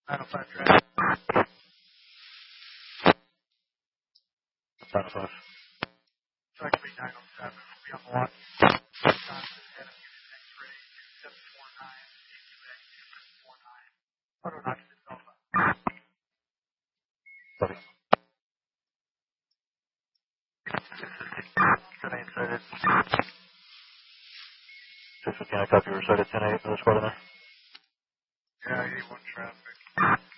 905 drive. 905. Track 907. Be on the line. Wisconsin, head of unit X-ray 2749, 2749. Auto occupant Alpha. Copy. 10-8 sighted. 615, I copy. We're sighted 10-8 for the squad in there. Yeah, 81 trap.